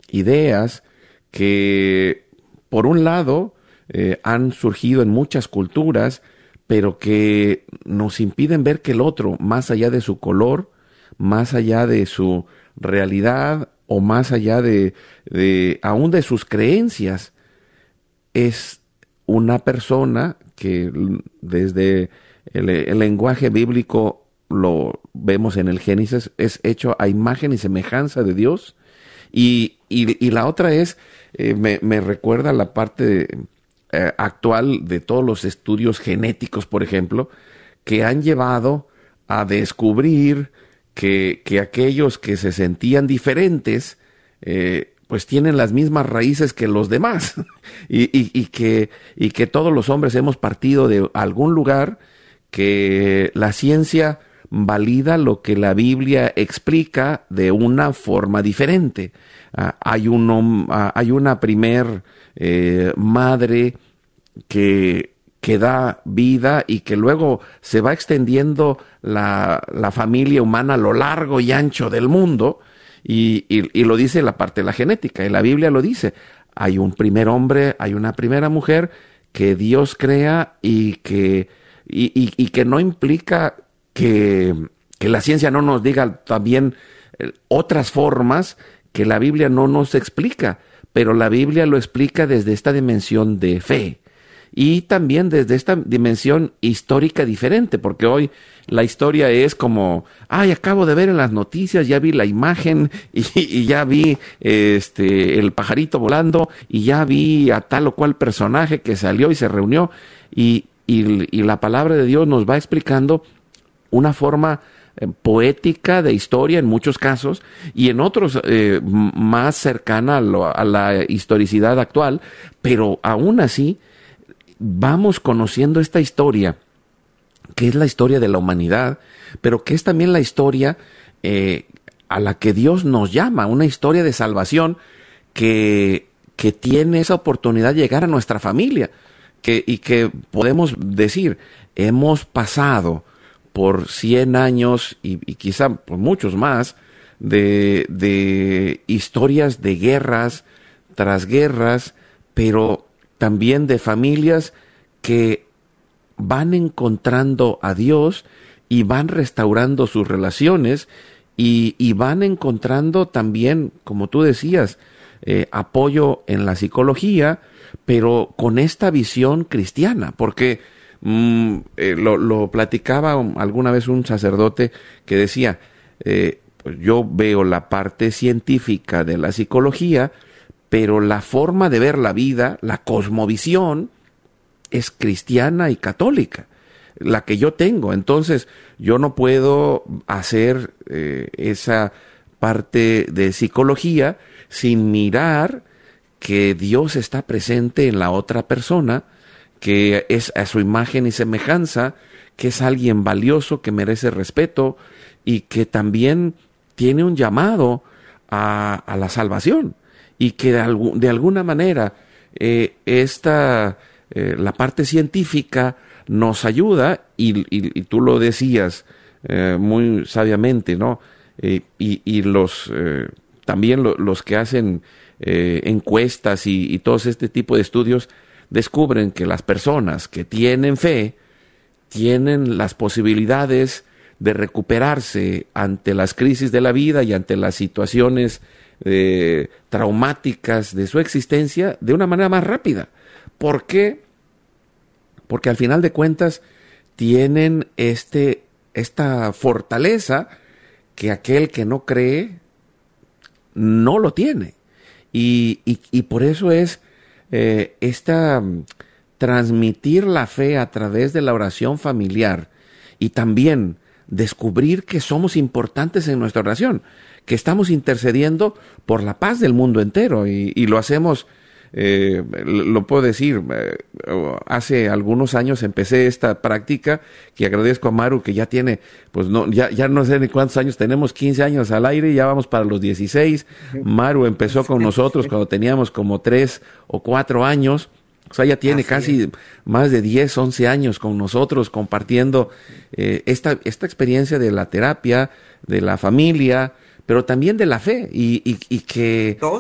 ideas que, por un lado, han surgido en muchas culturas, pero que nos impiden ver que el otro, más allá de su color, más allá de su realidad o más allá de aún de sus creencias, es una persona que desde el lenguaje bíblico lo vemos en el Génesis, es hecho a imagen y semejanza de Dios. Y la otra es, me recuerda la parte actual de todos los estudios genéticos, por ejemplo, que han llevado a descubrir que aquellos que se sentían diferentes, pues tienen las mismas raíces que los demás y que todos los hombres hemos partido de algún lugar, que la ciencia valida lo que la Biblia explica de una forma diferente. Hay una primer madre que da vida y que luego se va extendiendo la familia humana a lo largo y ancho del mundo, y lo dice la parte de la genética, y la Biblia lo dice. Hay un primer hombre, hay una primera mujer que Dios crea y que no implica que la ciencia no nos diga también otras formas que la Biblia no nos explica, pero la Biblia lo explica desde esta dimensión de fe y también desde esta dimensión histórica diferente, porque hoy la historia es como, acabo de ver en las noticias, ya vi la imagen y ya vi el pajarito volando y ya vi a tal o cual personaje que salió y se reunió, y la palabra de Dios nos va explicando una forma poética de historia en muchos casos, y en otros más cercana a la historicidad actual, pero aún así vamos conociendo esta historia, que es la historia de la humanidad, pero que es también la historia a la que Dios nos llama, una historia de salvación que tiene esa oportunidad de llegar a nuestra familia, y que podemos decir, hemos pasado por 100 años y quizá por muchos más de historias de guerras tras guerras, pero también de familias que van encontrando a Dios y van restaurando sus relaciones y van encontrando también, como tú decías, apoyo en la psicología, pero con esta visión cristiana, porque lo platicaba alguna vez un sacerdote que decía, pues yo veo la parte científica de la psicología, pero la forma de ver la vida, la cosmovisión, es cristiana y católica, la que yo tengo. Entonces yo no puedo hacer esa parte de psicología sin mirar que Dios está presente en la otra persona, que es a su imagen y semejanza, que es alguien valioso, que merece respeto y que también tiene un llamado a la salvación, y que de alguna manera la parte científica nos ayuda, y tú lo decías muy sabiamente, ¿no? Y también los que hacen encuestas y todos este tipo de estudios descubren que las personas que tienen fe tienen las posibilidades de recuperarse ante las crisis de la vida y ante las situaciones traumáticas de su existencia de una manera más rápida. ¿Por qué? Porque al final de cuentas tienen esta fortaleza que aquel que no cree no lo tiene. Y por eso es transmitir la fe a través de la oración familiar, y también descubrir que somos importantes en nuestra oración, que estamos intercediendo por la paz del mundo entero, y lo hacemos, lo puedo decir, hace algunos años empecé esta práctica, que agradezco a Maru, que ya tiene, pues ya no sé ni cuántos años tenemos, 15 años al aire, ya vamos para los 16. Maru empezó con nosotros cuando teníamos como 3 o 4 años, o sea, ya tiene casi más de 10, 11 años con nosotros compartiendo esta experiencia de la terapia, de la familia, pero también de la fe, y que